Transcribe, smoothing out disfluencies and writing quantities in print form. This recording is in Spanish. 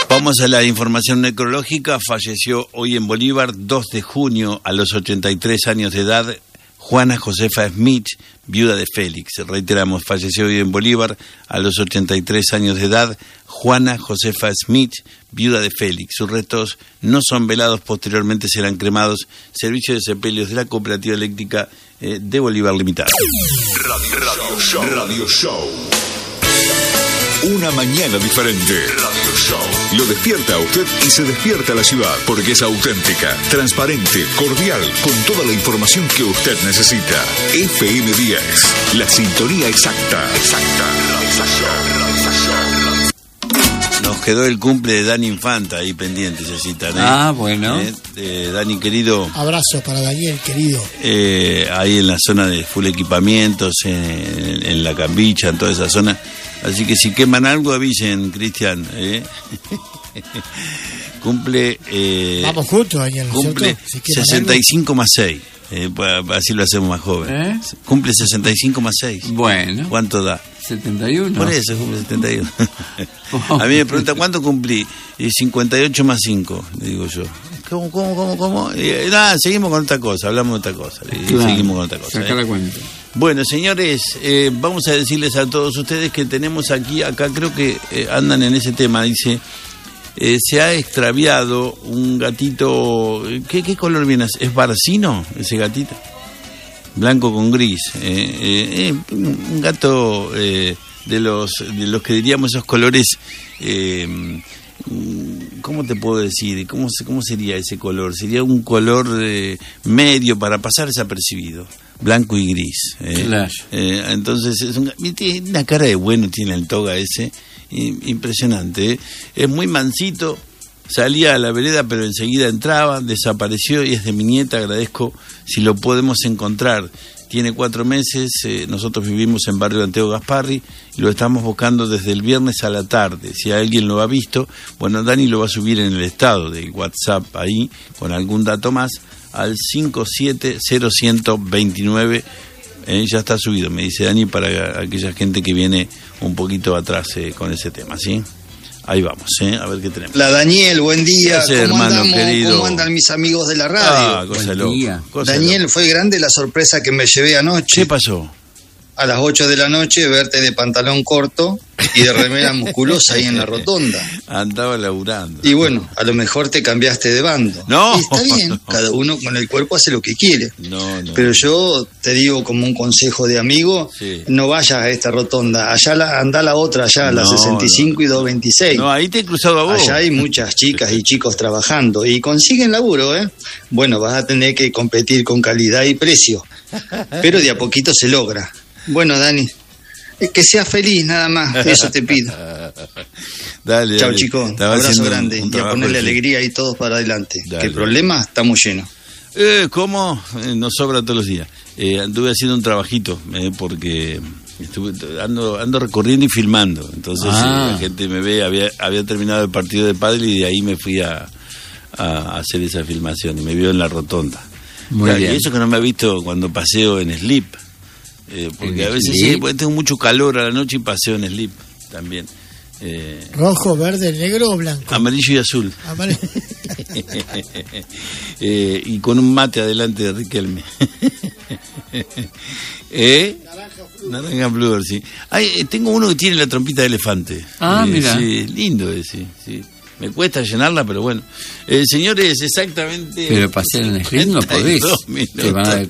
Vamos a la información necrológica. Falleció hoy en Bolívar, 2 de junio, a los 83 años de edad, Juana Josefa Smith, viuda de Félix. Reiteramos, falleció hoy en Bolívar, a los 83 años de edad, Juana Josefa Smith, viuda de Félix. Sus restos no son velados, posteriormente serán cremados. Servicio de sepelios de la Cooperativa Eléctrica de Bolívar Limitada. Radio Show. Una mañana diferente. Radio Show. Lo despierta a usted y se despierta la ciudad, porque es auténtica, transparente, cordial, con toda la información que usted necesita. FM 10, la sintonía exacta. Nos quedó el cumple de Dani Infanta ahí pendiente, se citan. Ah, bueno. Dani, querido. Abrazo para Daniel, querido. Ahí en la zona de full equipamientos, en la Cambicha, en toda esa zona. Así que si queman algo, avisen, Cristian. Cumple... Vamos juntos, Daniel, ¿no? Cumple si 65 más 6. Así lo hacemos más joven. Cumple 65 más 6. Bueno. ¿Cuánto da? 71. Por eso cumple 71. A mí me pregunta, ¿cuánto cumplí? 58 más 5, le digo yo. ¿Cómo? Nada, seguimos con otra cosa, hablamos de otra cosa. Claro, seguimos con otra cosa. Saca la cuenta. Bueno, señores, vamos a decirles a todos ustedes que tenemos acá creo que andan en ese tema, dice... se ha extraviado un gatito. ¿Qué color viene? ¿Es barcino ese gatito? Blanco con gris. Un gato de los que diríamos esos colores. ¿Cómo te puedo decir? ¿Cómo sería ese color? Sería un color medio para pasar desapercibido. Blanco y gris. Claro. Entonces, tiene una cara de bueno, tiene el toga ese. Impresionante, es muy mansito, salía a la vereda pero enseguida entraba, desapareció y es de mi nieta. Agradezco si lo podemos encontrar. Tiene 4 meses, nosotros vivimos en barrio Anteo Gasparri y lo estamos buscando desde el viernes a la tarde. Si alguien lo ha visto, bueno, Dani lo va a subir en el estado de WhatsApp ahí con algún dato más al 5700129. Ya está subido, me dice Dani, para aquella gente que viene un poquito atrás con ese tema, ¿sí? Ahí vamos, a ver qué tenemos. La Daniel, buen día. ¿Qué hace, hermano querido? ¿Cómo andan mis amigos de la radio? Cosa loca. Daniel, fue grande la sorpresa que me llevé anoche. ¿Qué pasó? A las 8 de la noche verte de pantalón corto y de remera musculosa ahí en la rotonda. Andaba laburando. Y bueno, a lo mejor te cambiaste de bando. No. Y está bien, no. Cada uno con el cuerpo hace lo que quiere. No. Pero yo te digo como un consejo de amigo, sí. No vayas a esta rotonda, anda a la otra, allá a la 65 y 226. No, ahí te he cruzado a vos. Allá hay muchas chicas y chicos trabajando y consiguen laburo, Bueno, vas a tener que competir con calidad y precio, pero de a poquito se logra. Bueno, Dani, que seas feliz nada más, eso te pido. Dale. Chao, chicos, abrazo grande y a ponerle alegría y todos para adelante. Dale. Que el problema estamos llenos. ¿Cómo? Nos sobra todos los días. Anduve haciendo un trabajito, porque ando recorriendo y filmando. Entonces la gente me ve, había terminado el partido de pádel y de ahí me fui a hacer esa filmación. Y me vio en la rotonda. Muy bien. Y eso que no me ha visto cuando paseo en slip. Porque a veces sí, porque tengo mucho calor a la noche y paseo en slip también. ¿Rojo, verde, negro o blanco? Amarillo y azul. Y con un mate adelante de Riquelme. Naranja Flúor, sí. Tengo uno que tiene la trompita de elefante. Mira. Sí, lindo ese, sí. Me cuesta llenarla, pero bueno. Señores, exactamente... Pero pasear en el slip no podés. Te van a